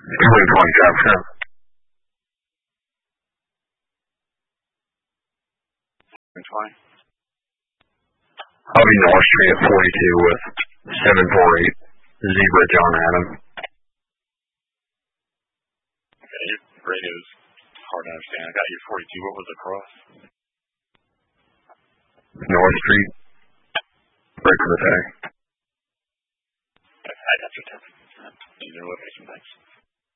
2020 traffic count. I'll be North Street at 42 with 748 Zebra John Adam. Okay, your radio's hard to understand. I got you 42. What was across? North Street. Right for the tag. I got your text. In your location, thanks.